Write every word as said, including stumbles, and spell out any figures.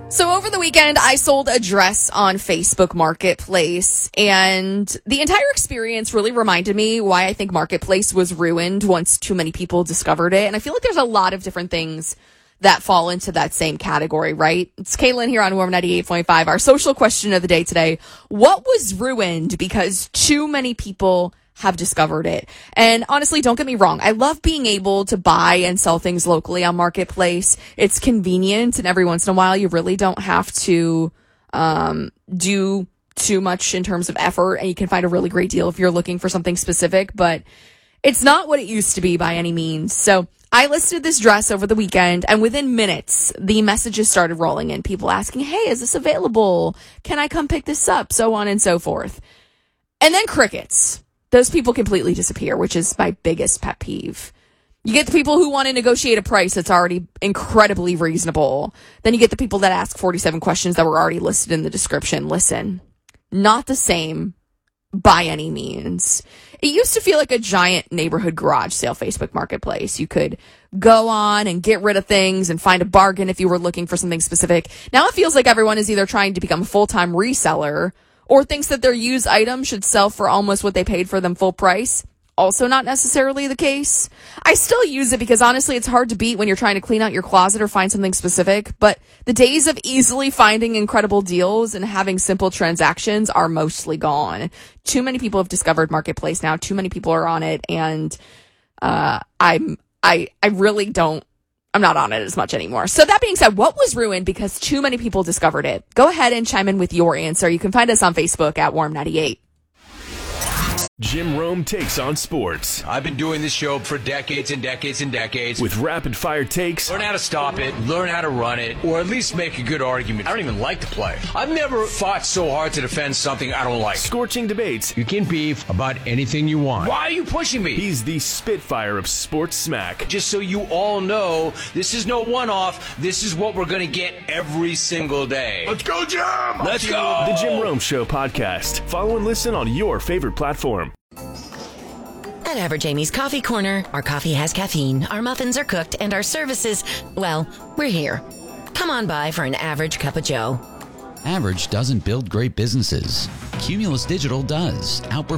So over the weekend, I sold a dress on Facebook Marketplace, and the entire experience really reminded me why I think Marketplace was ruined once too many people discovered it. And I feel like there's a lot of different things that fall into that same category, right? It's Caitlin here on Warm ninety-eight point five. Our social question of the day today: what was ruined because too many people have discovered it? And honestly, don't get me wrong, I love being able to buy and sell things locally on Marketplace. It's convenient, and every once in a while you really don't have to um do too much in terms of effort, and you can find a really great deal if you're looking for something specific, but it's not what it used to be by any means. So I listed this dress over the weekend, and within minutes, the messages started rolling in. People asking, hey, is this available? Can I come pick this up? So on and so forth. And then crickets. Those people completely disappear, which is my biggest pet peeve. You get the people who want to negotiate a price that's already incredibly reasonable. Then you get the people that ask forty-seven questions that were already listed in the description. Listen, not the same by any means. It used to feel like a giant neighborhood garage sale Facebook Marketplace. You could go on and get rid of things and find a bargain if you were looking for something specific. Now it feels like everyone is either trying to become a full-time reseller or thinks that their used items should sell for almost what they paid for them full price. Also not necessarily the case. I still use it because honestly it's hard to beat when you're trying to clean out your closet or find something specific, but the days of easily finding incredible deals and having simple transactions are mostly gone. Too many people have discovered Marketplace now. Too many people are on it, and uh, I'm I I really don't I'm not on it as much anymore. So that being said, what was ruined because too many people discovered it? Go ahead and chime in with your answer. You can find us on Facebook at Warm ninety-eight. Jim Rome takes on sports. I've been doing this show for decades and decades and decades. With rapid-fire takes. Learn how to stop it, learn how to run it, or at least make a good argument. I don't even like to play. I've never fought so hard to defend something I don't like. Scorching debates. You can beef about anything you want. Why are you pushing me? He's the Spitfire of sports smack. Just so you all know, this is no one-off. This is what we're going to get every single day. Let's go, Jim! Let's go! The Jim Rome Show podcast. Follow and listen on your favorite platform. At Average Amy's Coffee Corner, our coffee has caffeine, our muffins are cooked, and our services, well, we're here. Come on by for an average cup of joe. Average doesn't build great businesses. Cumulus Digital does. Outperform